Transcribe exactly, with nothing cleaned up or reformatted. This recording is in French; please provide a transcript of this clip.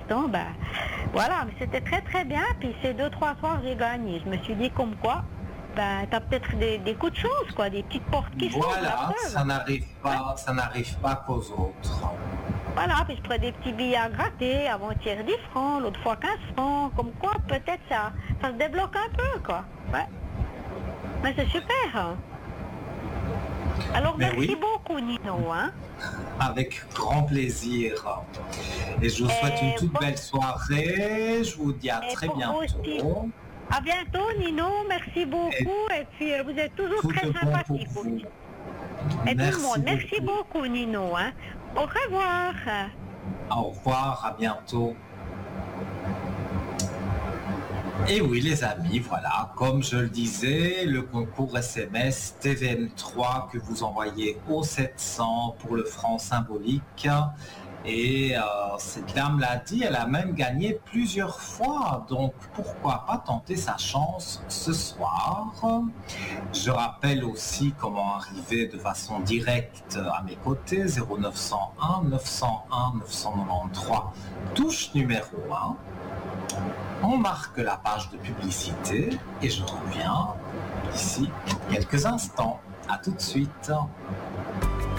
l'instant, ben, voilà, mais c'était très très bien. Puis ces deux, trois soirs, j'ai gagné. Je me suis dit comme quoi, ben, t'as peut-être des, des coups de chance, quoi, des petites portes qui s'ouvrent. Voilà, ça n'arrive pas, ça n'arrive pas qu'aux autres. Voilà, puis je prends des petits billets à gratter, avant-hier dix francs, l'autre fois quinze francs, comme quoi peut-être ça, ça se débloque un peu, quoi. Ouais. Mais c'est super. Hein. Alors Mais merci oui. beaucoup, Nino. Hein. Avec grand plaisir. Et je vous souhaite Et une toute bon- belle soirée. Je vous dis à Et très pour vous aussi. bientôt. À bientôt, Nino. Merci beaucoup. Et, puis euh, vous êtes toujours Tout très de bon sympathique pour vous. aussi. Et tout le monde. Merci beaucoup. beaucoup, Nino. Hein. Au revoir. Au revoir, à bientôt. Et oui les amis, voilà, comme je le disais, le concours S M S T V M trois que vous envoyez au sept cents pour le franc symbolique. Et euh, cette dame l'a dit, elle a même gagné plusieurs fois, donc pourquoi pas tenter sa chance ce soir. Je rappelle aussi comment arriver de façon directe à mes côtés, zéro neuf cent un neuf cent un neuf cent quatre-vingt-treize, touche numéro un. On marque la page de publicité et je reviens ici quelques instants. À tout de suite.